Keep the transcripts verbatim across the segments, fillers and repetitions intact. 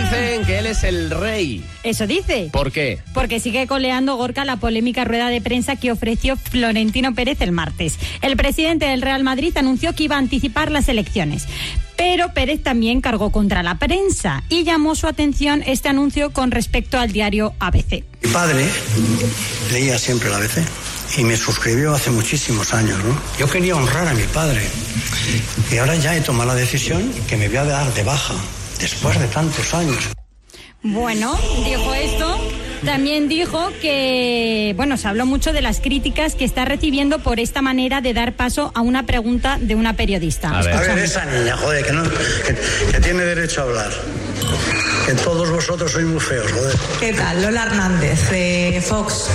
dicen que él es el rey. Eso dice. ¿Por qué? Porque sigue coleando Gorka la polémica rueda de prensa que ofreció Florentino Pérez el martes. El presidente del Real Madrid anunció que iba a anticipar las elecciones. Pero Pérez también cargó contra la prensa y llamó su atención este anuncio con respecto al diario A B C. Mi padre leía siempre el A B C y me suscribió hace muchísimos años, ¿no? Yo quería honrar a mi padre y ahora ya he tomado la decisión que me voy a dar de baja después de tantos años. Bueno, dijo esto. También dijo que, bueno, se habló mucho de las críticas que está recibiendo por esta manera de dar paso a una pregunta de una periodista. A ver, a ver esa niña, joder, que, no, que, que tiene derecho a hablar. Que todos vosotros sois muy feos, joder. ¿Qué tal? Lola Hernández, de Fox.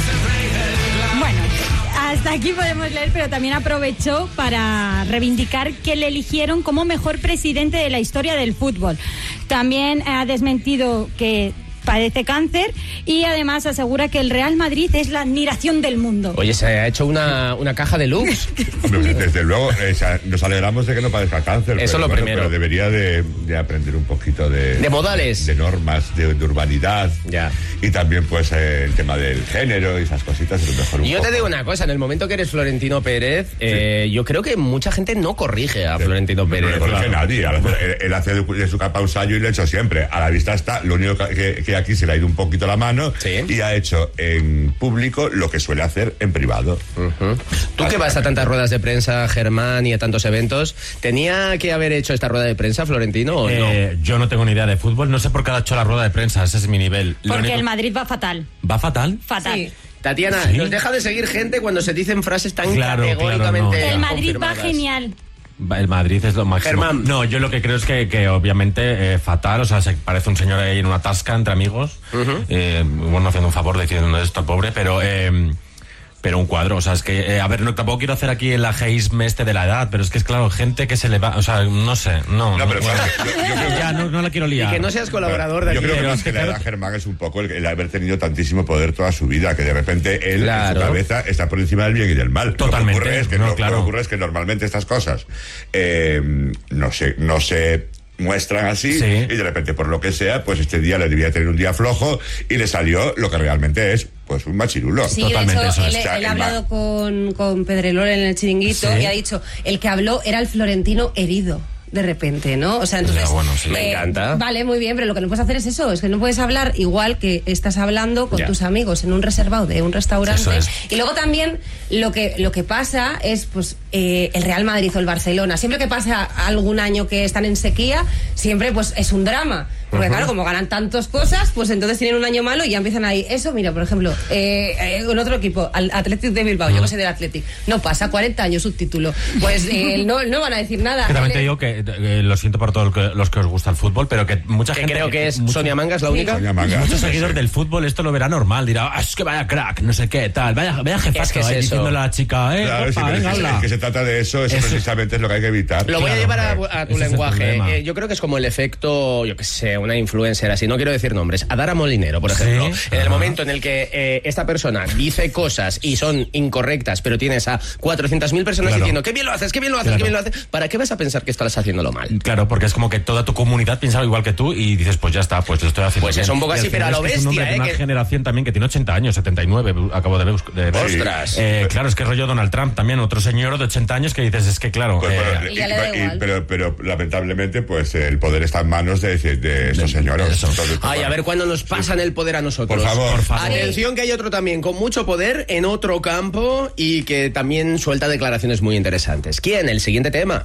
Bueno, hasta aquí podemos leer, pero también aprovechó para reivindicar que le eligieron como mejor presidente de la historia del fútbol. También ha desmentido que padece cáncer y además asegura que el Real Madrid es la admiración del mundo. Oye, se ha hecho una, una caja de luz. Hombre, desde luego, eh, nos alegramos de que no padezca cáncer. Eso es lo bueno, primero. Pero debería de, de aprender un poquito de... De modales. De normas, de, de urbanidad. Ya. Y también, pues, eh, el tema del género y esas cositas, es lo mejor un Y yo poco. te digo una cosa, en el momento que eres Florentino Pérez, eh, sí. yo creo que mucha gente no corrige a sí. Florentino Pérez. No, no corrige claro. nadie. Él, él hace de su capa un sallo y lo ha hecho siempre. A la vista está, lo único que, que aquí se le ha ido un poquito la mano sí. y ha hecho en público lo que suele hacer en privado. Uh-huh. Tú que vas a tantas ruedas de prensa, Germán, y a tantos eventos, ¿tenía que haber hecho esta rueda de prensa, Florentino, o eh, no? Yo no tengo ni idea de fútbol, no sé por qué ha hecho la rueda de prensa, ese es mi nivel. Porque único... el Madrid va fatal. ¿Va fatal? Fatal. Sí. Tatiana, ¿sí? Nos deja de seguir gente cuando se dicen frases tan claro, categóricamente claro, no. El Madrid va genial. El Madrid es lo máximo. Germán. No, yo lo que creo es que, que obviamente eh, fatal, o sea, se parece un señor ahí en una tasca entre amigos, uh-huh. eh, bueno, haciendo un favor diciendo esto al pobre, pero eh, pero un cuadro, o sea, es que, eh, a ver, no, tampoco quiero hacer aquí el ageísme este de la edad, pero es que es claro, gente que se le va, o sea, no sé, no. No, pero no, bueno, yo, yo creo que... ya, no, no la quiero liar. Y que no seas colaborador de Yo aquí. creo que más es que que la claro... edad, Germán, es un poco el, el haber tenido tantísimo poder toda su vida, que de repente él, claro. en su cabeza, está por encima del bien y del mal. Totalmente. Lo que ocurre es que, no, lo, claro. lo que ocurre es que normalmente estas cosas eh, no se, no se muestran así sí. y de repente, por lo que sea, pues este día le debía tener un día flojo y le salió lo que realmente es pues un machirulo. Sí, totalmente. de hecho, eso él, es. él ha hablado con, con Pedrerol en el Chiringuito ¿Sí? y ha dicho, el que habló era el Florentino herido. De repente, ¿no? O sea, entonces... Ya, bueno, sí. Me eh, encanta. Vale, muy bien, pero lo que no puedes hacer es eso, es que no puedes hablar igual que estás hablando con ya. tus amigos en un reservado de un restaurante. Es. Y luego también lo que, lo que pasa es, pues, eh, el Real Madrid o el Barcelona. Siempre que pasa algún año que están en sequía, siempre, pues, es un drama. Porque, uh-huh. claro, como ganan tantas cosas, pues entonces tienen un año malo y ya empiezan ahí. Eso, mira, por ejemplo, eh, eh, con otro equipo, al Athletic de Bilbao, uh-huh. yo que soy del Athletic, no pasa, cuarenta años subtítulo. Pues eh, no, no van a decir nada. Que también te digo que, eh, lo siento por todos los que os gusta el fútbol, pero que mucha que gente... creo que es mucho, Sonia Manga, es la única. Sonia Manga. Muchos seguidores del fútbol esto lo verá normal, dirá, ah, es que vaya crack, no sé qué, tal, vaya, vaya jefazo, es que es ahí eso. diciéndole a la chica, eh, Claro, opa, sí, pero venga, es, que, habla. es que se trata de eso, eso, eso precisamente es lo que hay que evitar. Lo voy claro, a llevar a, a tu ese lenguaje. Eh, yo creo que es como el efecto, yo qué sé, una influencer así, no quiero decir nombres. Adara Molinero, por ejemplo. Sí, en el ajá. momento en el que eh, esta persona dice cosas y son incorrectas, pero tienes a cuatrocientas mil personas claro. diciendo, qué bien lo haces, qué bien lo haces, claro. qué bien lo haces, ¿para qué vas a pensar que estás haciéndolo mal? Claro, porque es como que toda tu comunidad piensa igual que tú y dices, pues ya está, pues lo estoy haciendo Pues bien. es un poco Y así, al pero a final lo es que es un hombre bestia, de una ¿eh? Que... generación también que tiene ochenta años, setenta y nueve, acabo de ver. De ver. ¡Ostras! Eh, claro, es que rollo Donald Trump también, otro señor de ochenta años que dices, es que claro... Pues, eh, bueno, y ya le da y, igual. y, pero, pero lamentablemente pues el poder está en manos de, de, de estos señores. Eso. Entonces, pues, Ay, a ver cuándo nos pasan sí. el poder a nosotros. Por favor. Por favor. Atención, que hay otro también con mucho poder en otro campo y que también suelta declaraciones muy interesantes. ¿Quién? El siguiente tema.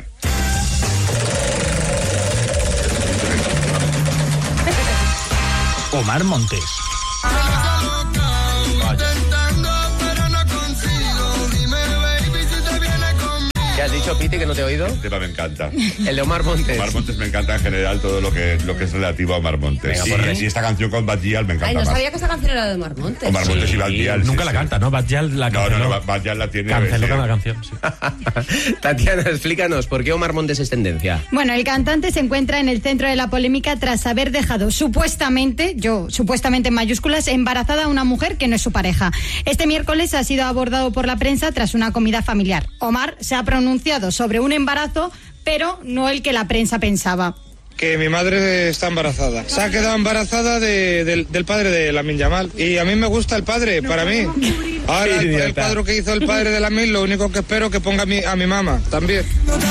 Omar Montes. ¿Qué has dicho, Piti, que no te he oído? El tema me encanta. El de Omar Montes. Omar Montes me encanta en general todo lo que, lo que es relativo a Omar Montes. Venga, y, y esta canción con Bad Gyal me encanta Ay, no más. sabía que esta canción era de Omar Montes. Omar Montes sí. y Bad Gyal. Nunca sí, la sí. canta, ¿no? Bad Gyal la No, canceló. no, no, Bad Gyal la tiene. Canceló sí. la canción, sí. Tatiana, explícanos, ¿por qué Omar Montes es tendencia? Bueno, el cantante se encuentra en el centro de la polémica tras haber dejado supuestamente, yo supuestamente en mayúsculas, embarazada a una mujer que no es su pareja. Este miércoles ha sido abordado por la prensa tras una comida familiar. Omar se ha pronunciado sobre un embarazo, pero no el que la prensa pensaba. que mi madre está embarazada. Se ha quedado embarazada de, de, del padre de Lamine Yamal. Y a mí me gusta el padre, para mí. Ahora, el, el cuadro que hizo el padre de Lamine, lo único que espero es que ponga a mi, a mi mamá también.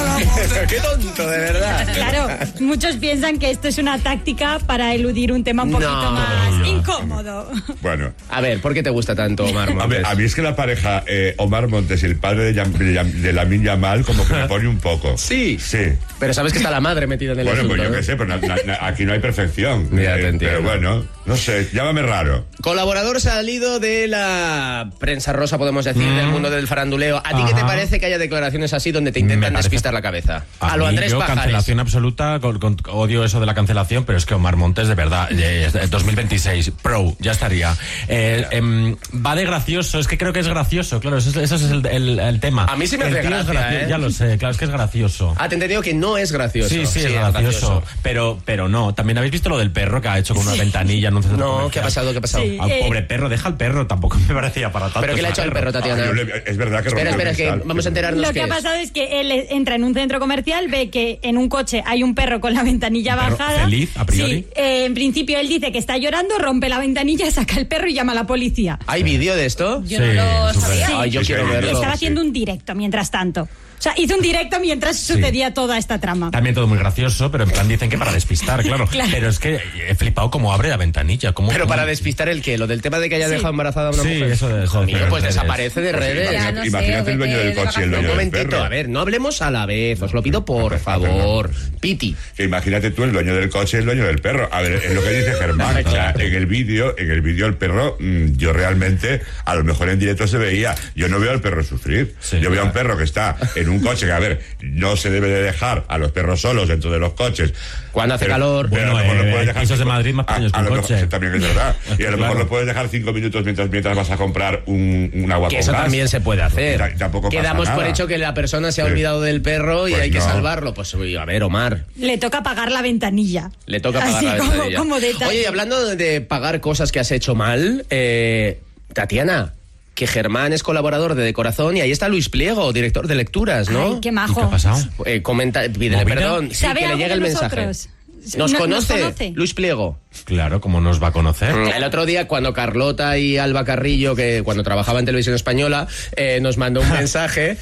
¡Qué tonto, de verdad! Claro, muchos piensan que esto es una táctica para eludir un tema un poquito No, más no. incómodo. Bueno. A ver, ¿por qué te gusta tanto Omar Montes? A, ver, a mí es que la pareja eh, Omar Montes y el padre de, Yam, de, Yam, de Lamine Yamal como que me pone un poco. Sí. Sí. Pero sabes que está la madre metida en el Bueno, asunto. pues yo ¿eh? qué sé, pero na, na, aquí no hay perfección. Ya te Eh, entiendo. pero bueno, no sé, llámame raro. Colaborador salido de la prensa rosa, podemos decir, mm. del mundo del faranduleo. ¿A ti Ajá. qué te parece que haya declaraciones así donde te intentan despistar la cabeza? A, A lo mí, Andrés yo, Pajares. cancelación absoluta, con, con- odio eso de la cancelación, pero es que Omar Montes, de verdad, eh, es de dos mil veintiséis, pro, ya estaría. Eh, em, va de gracioso, es que creo que es gracioso, claro, eso, es- eso es el, el- el tema. A mí sí me El hace tío es gracia, gracioso, ¿eh? Ya lo sé, claro, es que es gracioso. Ah, te he entendido que no es gracioso. Sí, sí, es gracioso, Pero, pero no. También habéis visto lo del perro que ha hecho con una ventanilla en un centro No, comercial? ¿qué ha pasado? ¿Qué ha pasado? Sí. Al Eh, pobre perro, deja al perro, tampoco me parecía para tanto. ¿Pero qué le ha ese hecho al perro, Tatiana? Ah, yo le- es verdad que Espera, rompió espera, el que cristal. vamos a enterarnos Lo qué que ha es. pasado es que él entra en un centro comercial, ve que en un coche hay un perro con la ventanilla Un perro bajada. feliz, a priori. Sí, eh, en principio él dice que está llorando, rompe la ventanilla, saca el perro y llama a la policía. ¿Hay vídeo de esto? Yo Sí, no lo súper. sabía. Sí. Ay, yo Sí, quiero sí, Y verlo. estaba sí. haciendo un directo mientras tanto. O sea, hizo un directo mientras sucedía toda esta trama. También todo muy gracioso, pero en plan dicen que para despistar, claro. Claro. Pero es que he flipado cómo abre la ventanilla. Cómo, Pero cómo- para despistar el qué, lo del tema de que haya Sí. dejado embarazada a una Sí, mujer. eso de- eso de Mío, pues redes. desaparece de Pues redes. imagínate, Ya, no sé, imagínate el o dueño vete del de coche y el Un dueño del momentito, perro. a ver, no hablemos a la vez, os lo pido por favor. Piti. Que imagínate tú el dueño del coche y el dueño del perro. A ver, es lo que dice Germán. O sea, en el vídeo, en el vídeo el perro, mm, yo realmente, a lo mejor en directo se veía. Yo no veo al perro sufrir. Sí, yo veo a claro. un perro que está en un coche que, a ver, no se debe de dejar a los perros solos dentro de los coches. Cuando hace Pero- calor. pero a lo Bueno, mejor lo eh, puedes dejar pisos de cinco- Madrid más a- pequeños que a un lo mejor- coche. también es verdad. Y a lo Claro. mejor lo puedes dejar cinco minutos mientras, mientras vas a comprar un, un agua Que con eso gas. también se puede hacer. Ta- tampoco pasa Quedamos por nada. hecho que la persona se ha Sí. olvidado del perro y Pues hay que no. salvarlo. Pues uy, a ver, Omar. Le toca pagar la ventanilla. Le toca pagar Así la como, ventanilla. como detalle. Oye, y hablando de- de pagar cosas que has hecho mal, eh, Tatiana, que Germán es colaborador de De Corazón y ahí está Luis Pliego, director de lecturas, ¿no? Ay, qué ¿Y majo. qué ha pasado? Eh, comenta, pídele ¿Movida? perdón, sí, ¿Sabe que le algo llegue de el mensaje. nosotros? ¿Nos ¿No- nos conoce, conoce? Luis Pliego? Claro, como nos va a conocer. El otro día, cuando Carlota y Alba Carrillo, que cuando trabajaba en Televisión Española, eh, nos mandó un mensaje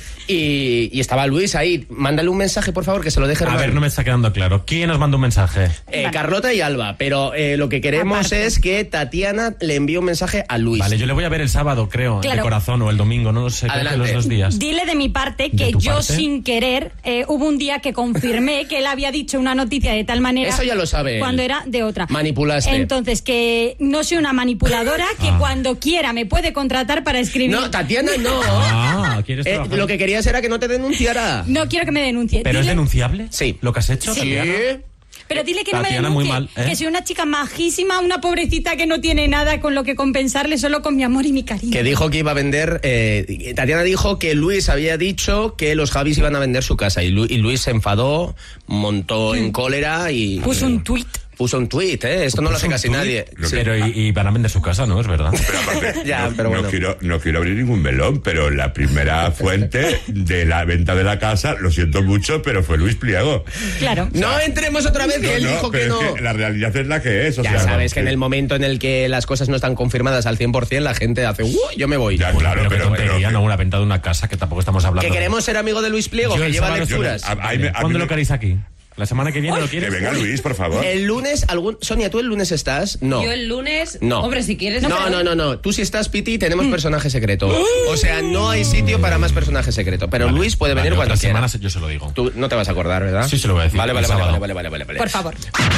y, y estaba Luis ahí. Mándale un mensaje, por favor, que se lo deje A Germán. ver, no me está quedando claro. ¿Quién nos manda un mensaje? Eh, Vale. Carlota y Alba, pero eh, lo que queremos Aparte. es que Tatiana le envíe un mensaje a Luis. Vale, yo le voy a ver el sábado, creo, Claro. de corazón, o el domingo, no lo sé, creo que Adelante. los dos días. Dile de mi parte ¿De que tu yo parte? sin querer eh, hubo un día que confirmé que él había dicho una noticia de tal manera. Eso ya lo sabe él. Cuando era de otra. Manipulaste. Entonces que no soy una manipuladora, que Ah. cuando quiera me puede contratar para escribir. No, Tatiana, no. Ah, ¿quieres Eh, trabajar? lo que querías era que no te denunciara. No quiero que me denuncie. ¿Pero es Dile- denunciable? Sí. ¿Lo que has hecho, Sí. Tatiana? Pero dile que no me Tatiana, denuncie, muy mal, ¿eh? que soy una chica majísima, una pobrecita que no tiene nada con lo que compensarle, solo con mi amor y mi cariño. Que dijo que iba a vender. eh, Tatiana dijo que Luis había dicho que los Javis iban a vender su casa. Y, Lu- y Luis se enfadó, montó en cólera y. Puso un tuit. Puso un tuit, ¿eh? Esto no lo hace ¿Un casi tuit? nadie. Sí. Pero y, y van a vender su casa, ¿no? Es verdad. Pero aparte, Ya, no, pero no bueno. quiero, no quiero abrir ningún melón, pero la primera fuente de la venta de la casa, lo siento mucho, pero fue Luis Pliego. Claro. No entremos otra vez, que No, él no, dijo que pero no. es que la realidad es la que es. O Ya sea, sabes que en sí. el momento en el que las cosas no están confirmadas al cien por ciento, la gente hace, ¡uh! Yo me voy. Ya, Bueno, claro, pero qué pero, tontería, pero- ¿no? Una venta de una casa que tampoco estamos hablando. Que de- queremos ser amigo de Luis Pliego, Yo que el lleva sábado- lecturas. a- a- me- a ¿Cuándo mí lo me- queréis aquí? ¿La semana que viene lo Que quieres? venga Luis, por favor. El lunes, algún... Sonia, ¿tú el lunes estás? No. Yo el lunes. No. Hombre, si quieres. No, pero- no, no, no. Tú si estás, Piti, tenemos personaje secreto. O sea, no hay sitio para más personaje secreto. Pero Vale, Luis puede vale, venir cuando otra quiera. semana se- yo se lo digo. Tú no te vas a acordar, ¿verdad? Sí, se lo voy a decir, Vale, el vale, vale, sábado. vale, vale, vale, vale. Por favor.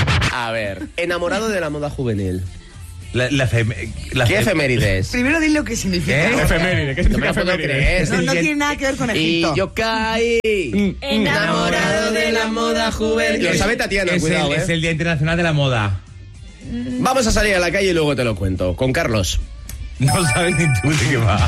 A ver, enamorado de la moda juvenil. La, la fem- la ¿Qué fem- efemérides? Primero dile lo que significa. ¿Qué? Efeméride, ¿qué No me lo puedo creer. No, no tiene nada que ver con Egipto. Y yo caí enamorado de la moda juvenil. Lo sabe Tatiana, es, cuidado, el, ¿eh? es el Día Internacional de la Moda. Vamos a salir a la calle y luego te lo cuento. Con Carlos. No sabes ni tú de qué va.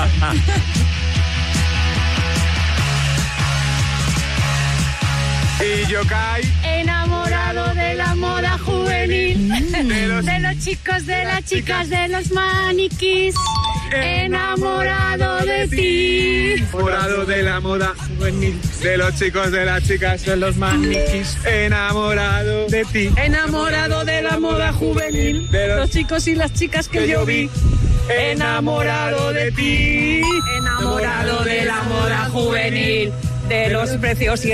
Y yo caí. Enamorado de la moda juvenil, de los chicos, de las chicas, de los maniquís. enamorado de ti. Enamorado de la moda juvenil, de los chicos, de las chicas, de los maniquís. Enamorado de ti. Enamorado de la moda juvenil, de los chicos y las chicas que, que yo vi. Enamorado de ti. Enamorado de la moda juvenil, de los precios y